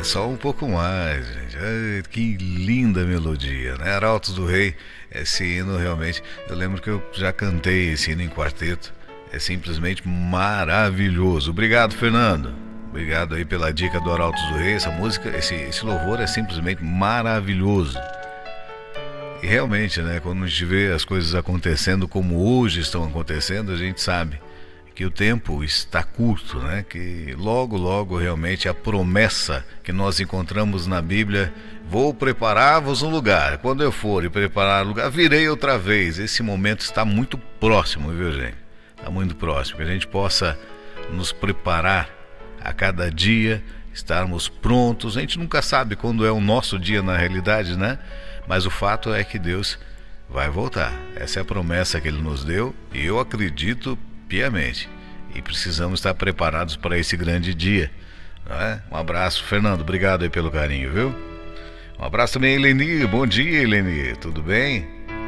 só um pouco mais, gente. Ai, que linda melodia, né? Arautos do Rei, esse hino realmente, eu lembro que eu já cantei esse hino em quarteto, é simplesmente maravilhoso. Obrigado, Fernando. Obrigado aí pela dica do Arautos do Rei. Essa música, esse louvor é simplesmente maravilhoso. E realmente, né, quando a gente vê as coisas acontecendo como hoje estão acontecendo, a gente sabe que o tempo está curto, né? Que logo, logo realmente a promessa que nós encontramos na Bíblia, vou preparar-vos um lugar, quando eu for e preparar o lugar, virei outra vez. Esse momento está muito próximo, viu, gente? Está muito próximo, que a gente possa nos preparar a cada dia, estarmos prontos. A gente nunca sabe quando é o nosso dia na realidade, né? Mas o fato é que Deus vai voltar. Essa é a promessa que Ele nos deu e eu acredito piamente. E precisamos estar preparados para esse grande dia, não é? Um abraço, Fernando. Obrigado aí pelo carinho, viu? Um abraço também a Eleni. Bom dia, Eleni. Tudo bem?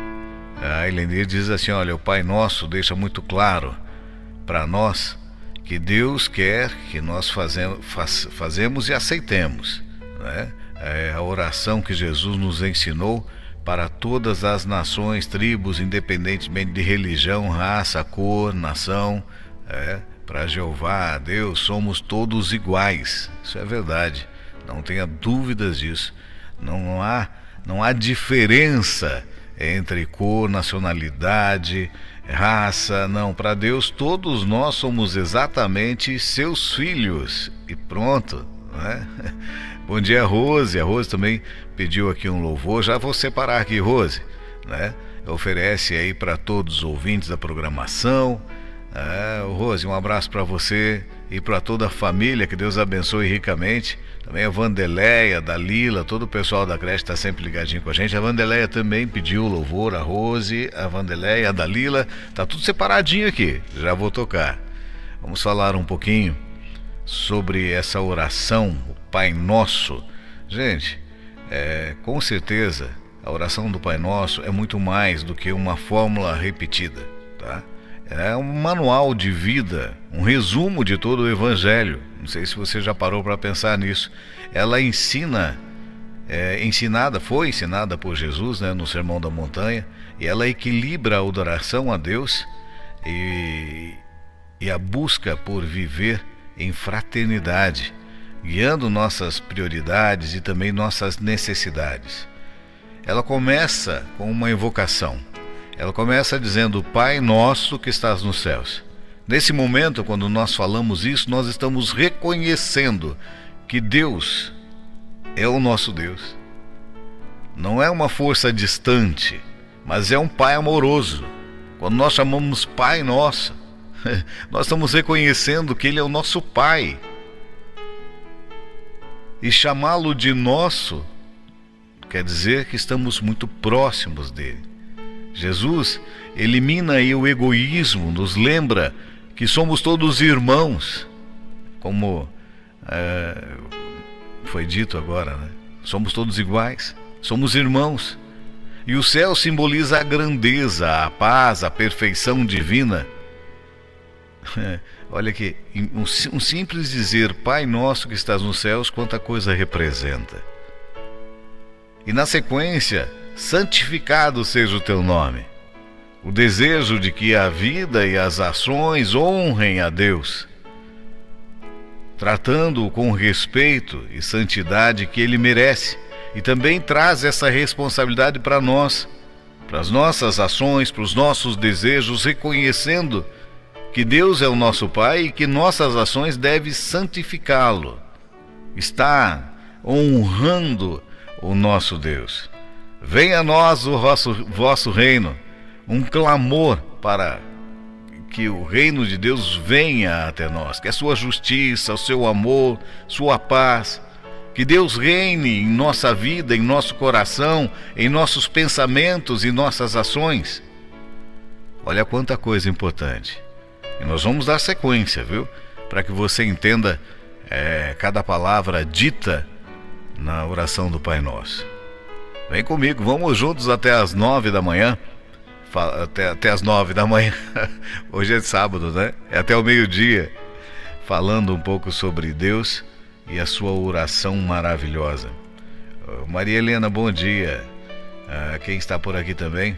A Eleni diz assim, olha, o Pai Nosso deixa muito claro para nós que Deus quer que nós fazemos e aceitemos, né? É a oração que Jesus nos ensinou para todas as nações, tribos, independentemente de religião, raça, cor, nação. Para Jeová, Deus, somos todos iguais. Isso é verdade, não tenha dúvidas disso. Não há diferença entre cor, nacionalidade, raça, não. Para Deus, todos nós somos exatamente seus filhos e pronto, né? Bom dia, Rose. A Rose também pediu aqui um louvor. Já vou separar aqui, Rose, né? Oferece aí para todos os ouvintes da programação. Rose, um abraço para você e para toda a família, que Deus abençoe ricamente. Também a Vandeleia, a Dalila, todo o pessoal da creche está sempre ligadinho com a gente. A Vandeleia também pediu louvor, a Rose, a Vandeleia, a Dalila, tá tudo separadinho aqui, já vou tocar. Vamos falar um pouquinho sobre essa oração, o Pai Nosso. Gente, com certeza a oração do Pai Nosso é muito mais do que uma fórmula repetida, tá? É um manual de vida, um resumo de todo o Evangelho. Não sei se você já parou para pensar nisso. Ela foi ensinada por Jesus, né, no Sermão da Montanha, e ela equilibra a adoração a Deus e a busca por viver em fraternidade, guiando nossas prioridades e também nossas necessidades. Ela começa com uma invocação. Ela começa dizendo, Pai Nosso que estás nos céus. Nesse momento, quando nós falamos isso, nós estamos reconhecendo que Deus é o nosso Deus. Não é uma força distante, mas é um Pai amoroso. Quando nós chamamos Pai Nosso, nós estamos reconhecendo que Ele é o nosso Pai. E chamá-lo de nosso quer dizer que estamos muito próximos dele. Jesus elimina aí o egoísmo, nos lembra que somos todos irmãos, como foi dito agora, né? Somos todos iguais, somos irmãos. E o céu simboliza a grandeza, a paz, a perfeição divina. Olha aqui, um simples dizer, Pai Nosso que estás nos céus, quanta coisa representa. E na sequência, santificado seja o teu nome. O desejo de que a vida e as ações honrem a Deus, tratando-o com respeito e santidade que ele merece, e também traz essa responsabilidade para nós, para as nossas ações, para os nossos desejos, reconhecendo que Deus é o nosso Pai e que nossas ações devem santificá-lo, está honrando o nosso Deus. Venha a nós o vosso reino, um clamor para que o reino de Deus venha até nós, que a sua justiça, o seu amor, sua paz, que Deus reine em nossa vida, em nosso coração, em nossos pensamentos e nossas ações. Olha quanta coisa importante. E nós vamos dar sequência, viu? Para que você entenda cada palavra dita na oração do Pai Nosso. Vem comigo, vamos juntos até as 9 da manhã. Até as 9 da manhã. Hoje é sábado, né? É até o meio-dia, falando um pouco sobre Deus e a sua oração maravilhosa. Maria Helena, bom dia. Quem está por aqui também?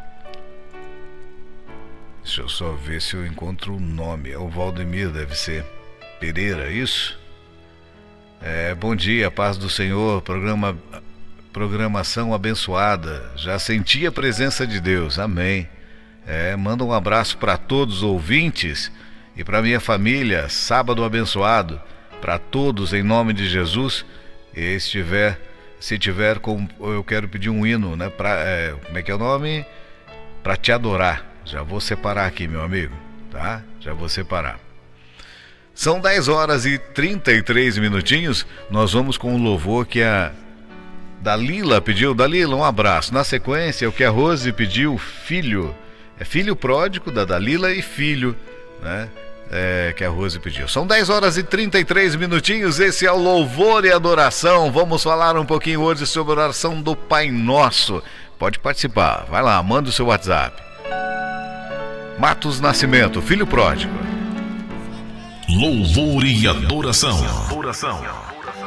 Deixa eu só ver se eu encontro o nome. É o Valdemir, deve ser Pereira, isso? Bom dia, paz do Senhor, programação abençoada. Já senti a presença de Deus, amém. Manda um abraço para todos os ouvintes e para minha família, sábado abençoado, para todos em nome de Jesus. E se tiver, eu quero pedir um hino, né? Como é que é o nome? Para te adorar. Já vou separar aqui, meu amigo, tá? Já vou separar. São 10 horas e 33 minutinhos. Nós vamos com um louvor que a Dalila pediu. Dalila, um abraço. Na sequência, o que a Rose pediu, filho. É filho pródigo da Dalila e filho, né? Que a Rose pediu. São 10 horas e 33 minutinhos. Esse é o Louvor e Adoração. Vamos falar um pouquinho hoje sobre a oração do Pai Nosso. Pode participar. Vai lá, manda o seu WhatsApp. Matos Nascimento, filho pródigo. Louvor e adoração.